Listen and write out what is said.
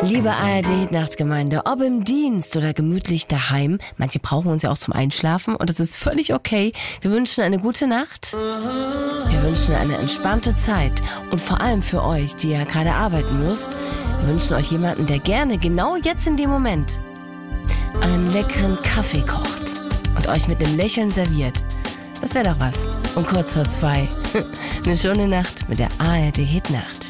Liebe ARD-Nachtsgemeinde, ob im Dienst oder gemütlich daheim, manche brauchen uns ja auch zum Einschlafen und das ist völlig okay. Wir wünschen eine gute Nacht, wir wünschen eine entspannte Zeit und vor allem für euch, die ja gerade arbeiten müsst, wir wünschen euch jemanden, der gerne genau jetzt in dem Moment einen leckeren Kaffee kocht und euch mit einem Lächeln serviert. Das wäre doch was. Um kurz vor 2. Eine schöne Nacht mit der ARD-Hitnacht.